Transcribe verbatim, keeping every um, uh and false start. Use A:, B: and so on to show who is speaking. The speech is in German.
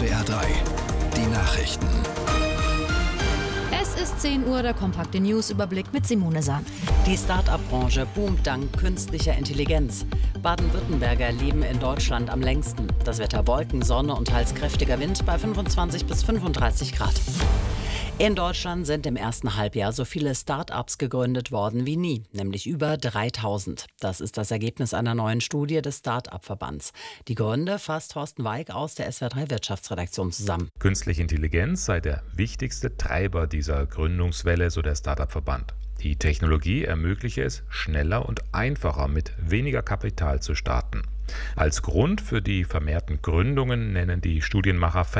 A: S W R drei, die Nachrichten.
B: Es ist zehn Uhr, der kompakte News-Überblick mit Simone Sahn.
C: Die Start-up-Branche boomt dank künstlicher Intelligenz. Baden-Württemberger leben in Deutschland am längsten. Das Wetter Wolken, Sonne und teils kräftiger Wind bei fünfundzwanzig bis fünfunddreißig Grad. In Deutschland sind im ersten Halbjahr so viele Start-ups gegründet worden wie nie, nämlich über dreitausend. Das ist das Ergebnis einer neuen Studie des Start-up-Verbands. Die Gründe fasst Thorsten Weig aus der S W R drei Wirtschaftsredaktion zusammen.
D: Künstliche Intelligenz sei der wichtigste Treiber dieser Gründungswelle, so der Start-up-Verband. Die Technologie ermögliche es, schneller und einfacher mit weniger Kapital zu starten. Als Grund für die vermehrten Gründungen nennen die Studienmacher